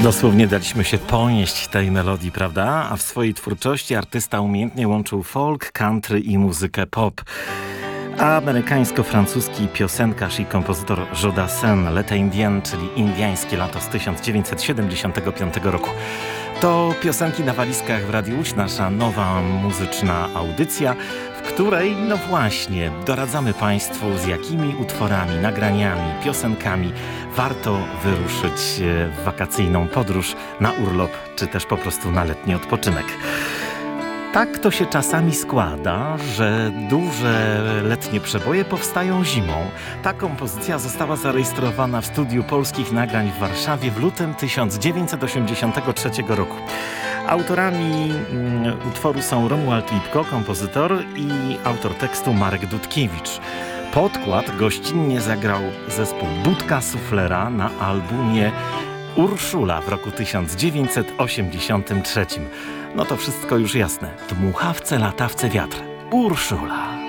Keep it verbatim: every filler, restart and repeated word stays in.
Dosłownie daliśmy się ponieść tej melodii, prawda? A w swojej twórczości artysta umiejętnie łączył folk, country i muzykę pop. Amerykańsko-francuski piosenkarz i kompozytor Joe Dassin, L'été indien, czyli Indiańskie lato z tysiąc dziewięćset siedemdziesiątego piątego roku. To piosenki na walizkach w Radiu Łódź, nasza nowa muzyczna audycja, w której, no właśnie, doradzamy Państwu, z jakimi utworami, nagraniami, piosenkami warto wyruszyć w wakacyjną podróż, na urlop, czy też po prostu na letni odpoczynek. Tak to się czasami składa, że duże letnie przeboje powstają zimą. Ta kompozycja została zarejestrowana w Studiu Polskich Nagrań w Warszawie w lutym tysiąc dziewięćset osiemdziesiątego trzeciego roku. Autorami mm, utworu są Romuald Lipko, kompozytor, i autor tekstu Marek Dudkiewicz. Podkład gościnnie zagrał zespół Budka Suflera na albumie Urszula w roku tysiąc dziewięćset osiemdziesiątym trzecim. No to wszystko już jasne. Dmuchawce, latawce, wiatr. Urszula.